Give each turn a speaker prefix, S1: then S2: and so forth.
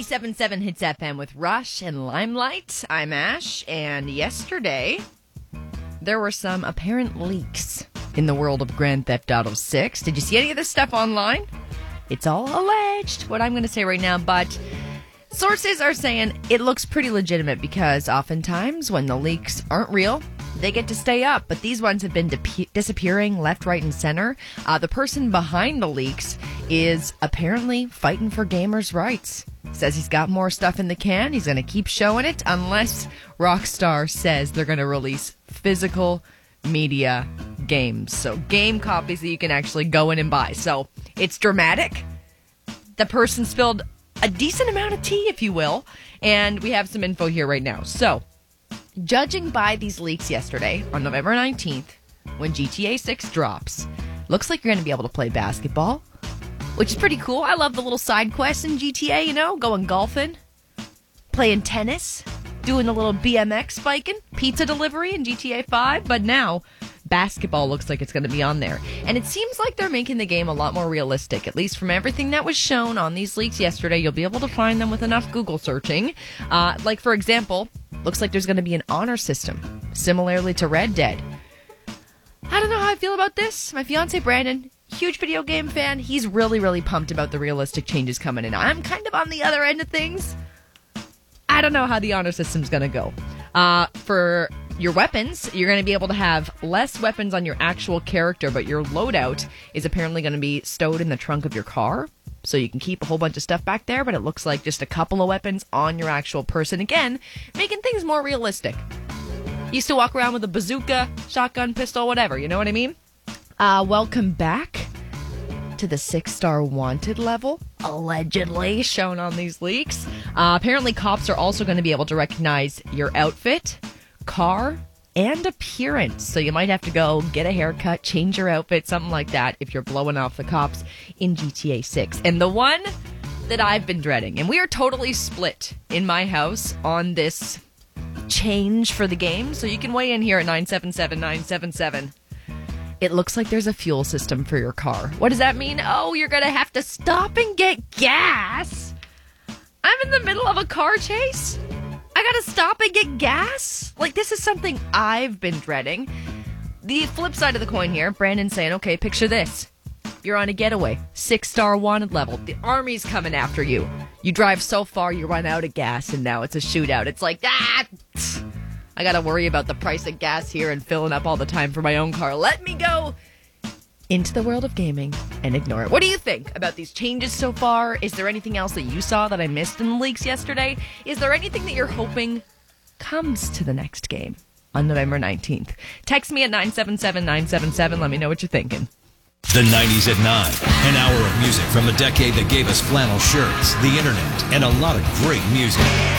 S1: 97.7 Hits FM with Rush and Limelight. I'm Ash, and yesterday there were some apparent leaks in the world of Grand Theft Auto 6. Did you see any of this stuff online? It's all alleged, what I'm going to say right now, but sources are saying it looks pretty legitimate because oftentimes when the leaks aren't real, they get to stay up, but these ones have been disappearing left, right, and center. The person behind the leaks is apparently fighting for gamers' rights. Says he's got more stuff in the can. He's going to keep showing it unless Rockstar says they're going to release physical media games. So game copies that you can actually go in and buy. So it's dramatic. The person spilled a decent amount of tea, if you will, and we have some info here right now. So, judging by these leaks yesterday, on November 19th, when GTA 6 drops, looks like you're going to be able to play basketball, which is pretty cool. I love the little side quests in GTA, you know, going golfing, playing tennis, doing a little BMX biking, pizza delivery in GTA 5, but now basketball looks like it's going to be on there. And it seems like they're making the game a lot more realistic, at least from everything that was shown on these leaks yesterday. You'll be able to find them with enough Google searching. Like, for example, looks like there's going to be an honor system, similarly to Red Dead. I don't know how I feel about this. My fiance Brandon, huge video game fan, he's really, really pumped about the realistic changes coming in. I'm kind of on the other end of things. I don't know how the honor system's going to go. For your weapons, you're going to be able to have less weapons on your actual character, but your loadout is apparently going to be stowed in the trunk of your car. So you can keep a whole bunch of stuff back there, but it looks like just a couple of weapons on your actual person. Again, making things more realistic. Used to walk around with a bazooka, shotgun, pistol, whatever, you know what I mean? Welcome back to the 6-star wanted level, allegedly shown on these leaks. Apparently cops are also going to be able to recognize your outfit, car, and appearance. So you might have to go get a haircut, change your outfit, something like that if you're blowing off the cops in GTA 6. And the one that I've been dreading, and we are totally split in my house on this change for the game, so you can weigh in here at 977-977. It looks like there's a fuel system for your car. What does that mean? Oh, you're going to have to stop and get gas? I'm in the middle of a car chase? I got to stop and get gas? Like, this is something I've been dreading. The flip side of the coin here, Brandon's saying, okay, picture this. You're on a getaway, 6-star wanted level. The army's coming after you. You drive so far, you run out of gas, and now it's a shootout. It's like, I got to worry about the price of gas here and filling up all the time for my own car. Let me go into the world of gaming and ignore it. What do you think about these changes so far? Is there anything else that you saw that I missed in the leaks yesterday? Is there anything that you're hoping comes to the next game on November 19th? Text me at 977-977. Let me know what you're thinking.
S2: The 90s at 9. An hour of music from a decade that gave us flannel shirts, the internet, and a lot of great music.